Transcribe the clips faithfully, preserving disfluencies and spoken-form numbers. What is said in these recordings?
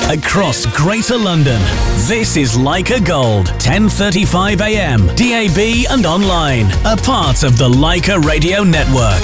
across Greater London. This is Leica Gold, ten thirty-five a m, D A B and online, a part of the Leica Radio Network.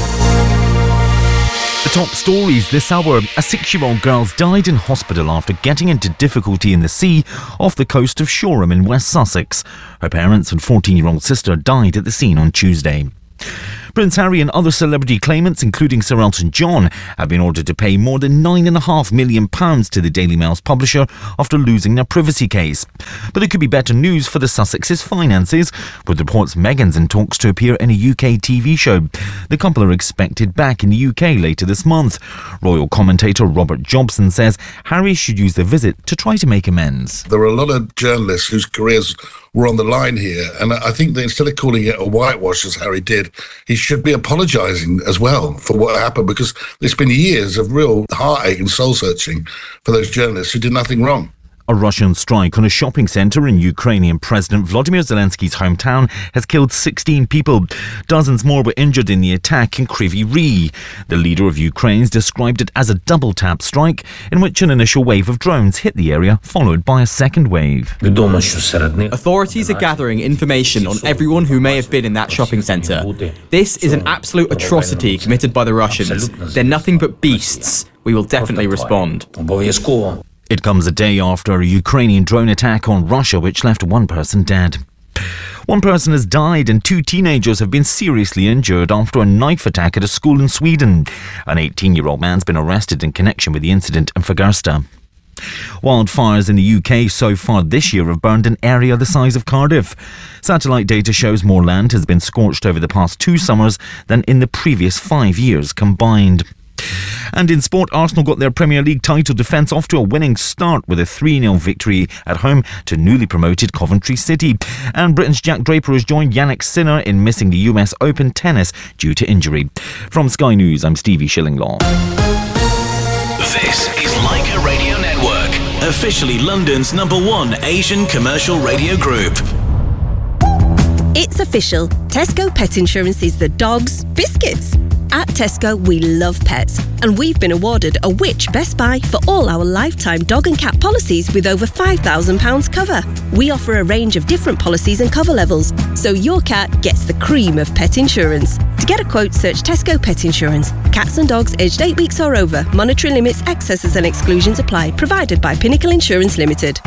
The top stories this hour. A six-year-old girl died in hospital after getting into difficulty in the sea off the coast of Shoreham in West Sussex. Her parents and fourteen-year-old sister died at the scene on Tuesday. Prince Harry and other celebrity claimants, including Sir Elton John, have been ordered to pay more than nine point five million pounds to the Daily Mail's publisher after losing their privacy case. But it could be better news for the Sussexes' finances, with reports Meghan's in talks to appear in a U K T V show. The couple are expected back in the U K later this month. Royal commentator Robert Jobson says Harry should use the visit to try to make amends. There are a lot of journalists whose careers were on the line here, and I think that instead of calling it a whitewash, as Harry did, he should be apologising as well for what happened, because there's been years of real heartache and soul-searching for those journalists who did nothing wrong. A Russian strike on a shopping centre in Ukrainian President Volodymyr Zelensky's hometown has killed sixteen people. Dozens more were injured in the attack in Kryvyi Rih. The leader of Ukraine described it as a double-tap strike in which an initial wave of drones hit the area, followed by a second wave. Authorities are gathering information on everyone who may have been in that shopping centre. This is an absolute atrocity committed by the Russians. They're nothing but beasts. We will definitely respond. It comes a day after a Ukrainian drone attack on Russia which left one person dead. One person has died and two teenagers have been seriously injured after a knife attack at a school in Sweden. An eighteen-year-old man's been arrested in connection with the incident in Fagersta. Wildfires in the U K so far this year have burned an area the size of Cardiff. Satellite data shows more land has been scorched over the past two summers than in the previous five years combined. And in sport, Arsenal got their Premier League title defence off to a winning start with a three nil victory at home to newly promoted Coventry City. And Britain's Jack Draper has joined Yannick Sinner in missing the U S Open tennis due to injury. From Sky News, I'm Stevie Shillinglaw. This is Leica Radio Network, officially London's number one Asian commercial radio group. It's official. Tesco Pet Insurance is the dog's biscuits. At Tesco, we love pets, and we've been awarded a Which Best Buy for all our lifetime dog and cat policies with over five thousand pounds cover. We offer a range of different policies and cover levels, so your cat gets the cream of pet insurance. To get a quote, search Tesco Pet Insurance. Cats and dogs aged eight weeks or over. Monetary limits, excesses and exclusions apply. Provided by Pinnacle Insurance Limited.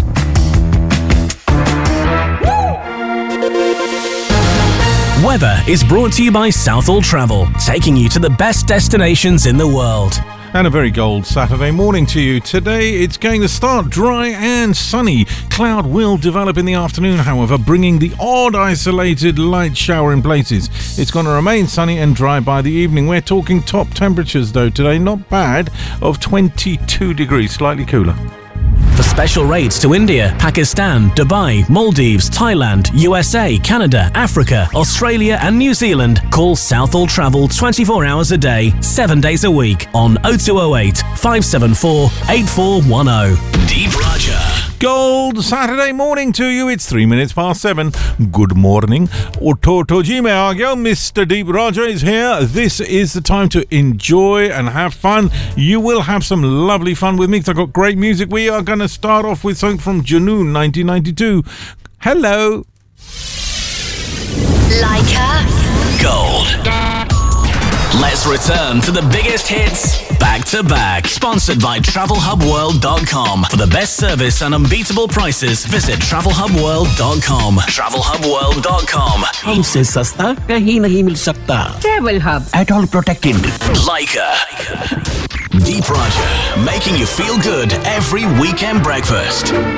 Weather is brought to you by Southall Travel, taking you to the best destinations in the world. And a very gold Saturday morning to you. Today it's going to start dry and sunny. Cloud will develop in the afternoon, however, bringing the odd isolated light shower in places. It's going to remain sunny and dry by the evening. We're talking top temperatures though today, not bad, of twenty-two degrees, slightly cooler. For special rates to India, Pakistan, Dubai, Maldives, Thailand, U S A, Canada, Africa, Australia and New Zealand, call Southall Travel twenty-four hours a day, seven days a week on oh two oh eight, five seven four, eight four one oh. Deep Raja. Gold Saturday morning to you. It's three minutes past seven. Good morning. Utotoji me agya. Mister Deep Raja is here. This is the time to enjoy and have fun. You will have some lovely fun with me because I've got great music. We are going to start off with something from Junoon nineteen ninety-two. Hello. Leica Gold. Let's return to the biggest hits back to back. Sponsored by travel hub world dot com. For the best service and unbeatable prices, visit travel hub world dot com. travel hub world dot com. हमसे सस्ता कहीं नहीं मिल सकता. Travel Hub. At all protected. Leica. Deep Raja, making you feel good every weekend breakfast.